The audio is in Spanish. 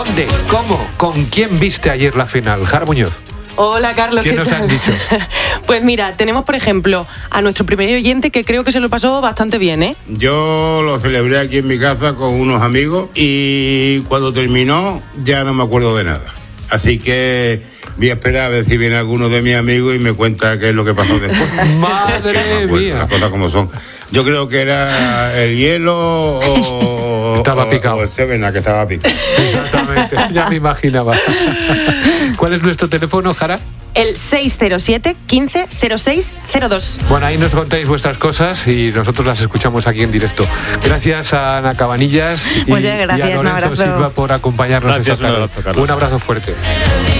¿Dónde? ¿Cómo? ¿Con quién viste ayer la final? Jara Muñoz. Hola, Carlos. ¿Qué nos han dicho? Pues mira, tenemos por ejemplo a nuestro primer oyente que creo que se lo pasó bastante bien, ¿eh? Yo lo celebré aquí en mi casa con unos amigos y cuando terminó ya no me acuerdo de nada. Así que voy a esperar a ver si viene alguno de mis amigos y me cuenta qué es lo que pasó después. ¡Madre mía! Las cosas como son. Yo creo que era el hielo o... Estaba picado. O el Sevena que estaba picado. Exactamente, ya me imaginaba. ¿Cuál es nuestro teléfono, Jara? El 607 15 06 02. Bueno, ahí nos contáis vuestras cosas y nosotros las escuchamos aquí en directo. Gracias a Ana Cabanillas y Muchas gracias, a Lorenzo Silva por acompañarnos esta tarde. Un abrazo, Carlos. Un abrazo fuerte.